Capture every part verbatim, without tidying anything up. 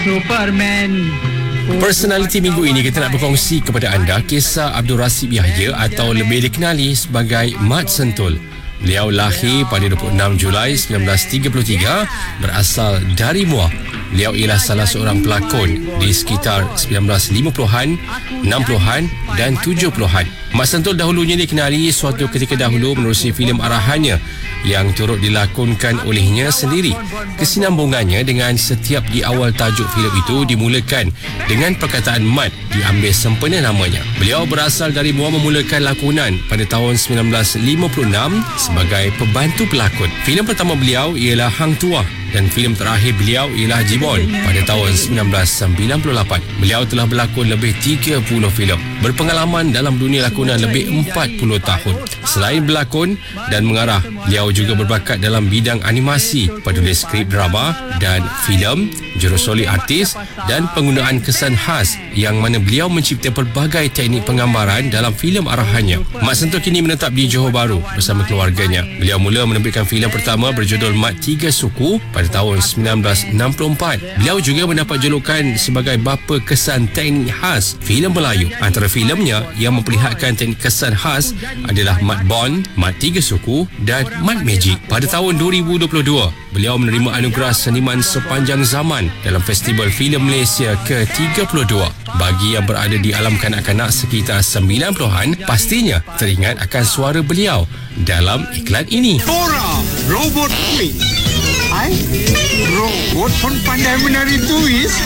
Superman. Personaliti minggu ini kita nak berkongsi kepada anda kisah Abdul Rasib Yahya atau lebih dikenali sebagai Mat Sentul. Beliau lahir pada dua puluh enam Julai seribu sembilan ratus tiga puluh tiga, berasal dari Muar. Beliau ialah salah seorang pelakon di sekitar seribu sembilan ratus lima puluhan, enam puluhan dan tujuh puluhan. Mat Sentul dahulunya dikenali suatu ketika dahulu menerusi filem arahannya yang turut dilakonkan olehnya sendiri. Kesinambungannya dengan setiap di awal tajuk filem itu dimulakan dengan perkataan Mat diambil sempena namanya. Beliau berasal dari Muar, memulakan lakonan pada tahun seribu sembilan ratus lima puluh enam sebagai pembantu pelakon. Filem pertama beliau ialah Hang Tuah dan filem terakhir beliau ialah Jibon pada tahun seribu sembilan ratus sembilan puluh lapan. Beliau telah berlakon lebih tiga puluh filem. Berpengalaman dalam dunia lakonan lebih empat puluh tahun. Selain berlakon dan mengarah, beliau juga berbakat dalam bidang animasi, penulis skrip drama dan filem, jurusoleh artis dan penggunaan kesan khas yang mana beliau mencipta pelbagai teknik penggambaran dalam filem arahannya. Mat Sentul kini menetap di Johor Bahru bersama keluarganya. Beliau mula menerbitkan filem pertama berjudul Mat Tiga Suku pada tahun seribu sembilan ratus enam puluh empat. Beliau juga mendapat julukan sebagai bapa kesan teknik khas filem Melayu. Antara filemnya yang memperlihatkan teknik kesan khas adalah Mat Bond, Mat Tiga Suku dan Mat Magic. Pada tahun dua ribu dua puluh dua, beliau menerima anugerah seniman sepanjang zaman dalam Festival Filem Malaysia ke tiga puluh dua. Bagi yang berada di alam kanak-kanak sekitar sembilan puluhan, pastinya teringat akan suara beliau dalam iklan ini. Tora, robot twist. Hai, robot pun pandai menari twist.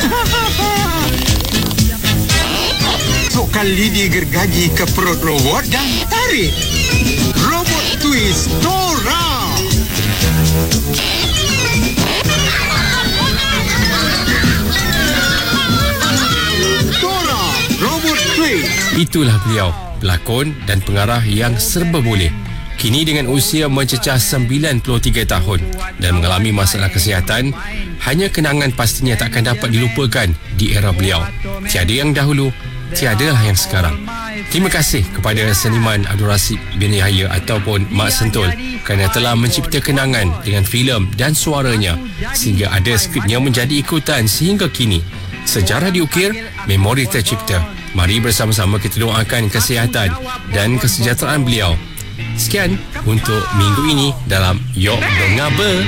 Masukkan lidi gergaji ke perut robot dan tarik. Robot twist Tora. Tora, robot twist. Itulah beliau, pelakon dan pengarah yang serba boleh. Kini dengan usia mencecah sembilan puluh tiga tahun dan mengalami masalah kesihatan, hanya kenangan pastinya tak akan dapat dilupakan di era beliau. Tiada yang dahulu, tiadalah yang sekarang. Terima kasih kepada seniman Abdul Rasib bin Yahya ataupun Mat Sentul kerana telah mencipta kenangan dengan filem dan suaranya sehingga ada skripnya menjadi ikutan sehingga kini. Sejarah diukir, memori tercipta. Mari bersama-sama kita doakan kesihatan dan kesejahteraan beliau. Sekian untuk minggu ini dalam Yok Dengar Ber.